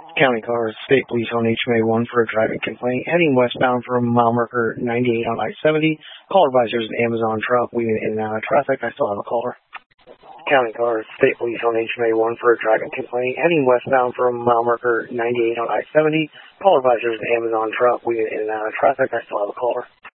County cars, state police on HMA 1 for a driving complaint. Heading westbound from mile marker 98 on I-70. Caller advisors an Amazon truck weaving in and out of traffic. I still have a caller. County cars, state police on HMA 1 for a driving complaint. Heading westbound from mile marker 98 on I-70. Caller advisors an Amazon truck weaving in and out of traffic. I still have a caller.